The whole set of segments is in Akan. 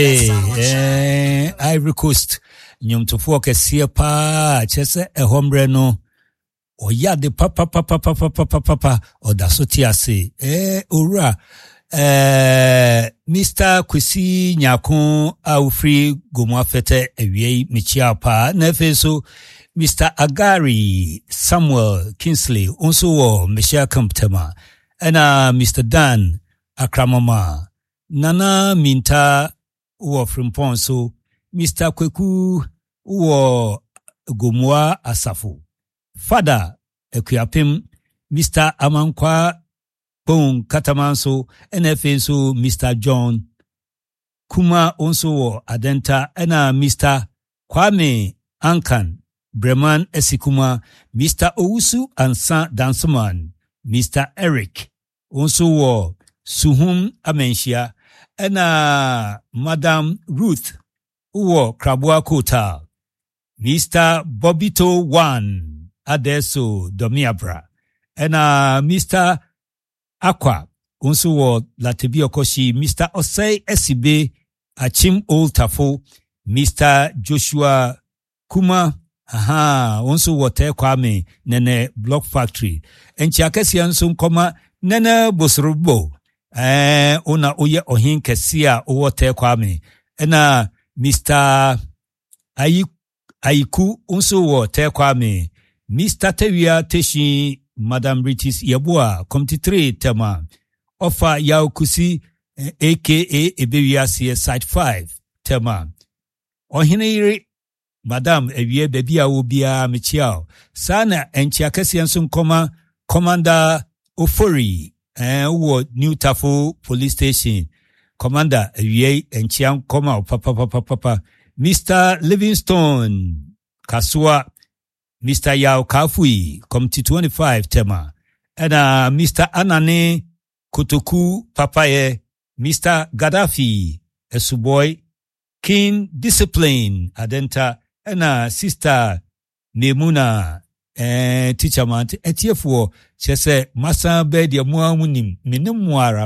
Ivory Coast nyom to fo kese pa chese ehombre no oya de papa odaso ti ase owura Mr. Kwesi Nyakon Aufri Gomuafete ewie mechia pa na efeso Mr. Agari Samuel Kingsley onso wo mechia kamptema ena Mr. Dan Akramama Nana Minta wo frimpon so Mr. Kweku wo Gomua Asafo Father Ekuapim Mr. Amankwa Bon Katamanso NFA Mr. John Kuma onso Adenta ena Mr. Kwame Ankan Breman Esikuma Mr. Owusu Ansa Dansoman Mr. Eric onso Suhum Amenshia ena Madam Ruth uwo Krabua Kota Mr. Bobito One Adeso Domiabra ena Mr. Aqua onso wo Latebia Koshi Mr. Osei Esibe Achim Old Tafo Mr. Joshua Kuma onso wo Kwame Nene Block Factory enchiakesi anso nkoma Nene Bosrobo ona oye ohin kesia owo Kwame ena Mr. Aiku onso wo Kwame Mr. Tewia Teshi Madam Ritis Yabua Committee 3 tema Ofa Yaukusi aka Ebewiasi Site 5 tema Ohiniri Madam Ewie Bebia Ubia Michiao Sana enchiakesi anso nkoma Commander Ofori wo New Tafo Police Station Commander Ewie enchiam koma papa Mr. Livingstone Kasua Mr. Yao Kafui Committee 25 tema ena Mr. Anane Kotoku Papaye Mr. Gaddafi Esuboy King Discipline Adenta ena Sister Memuna teacher man etiefo chese masa bed ya muamunim minimwara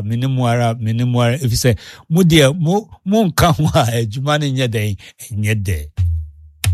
efise mo nka ho a adwuma ne nyeden nyede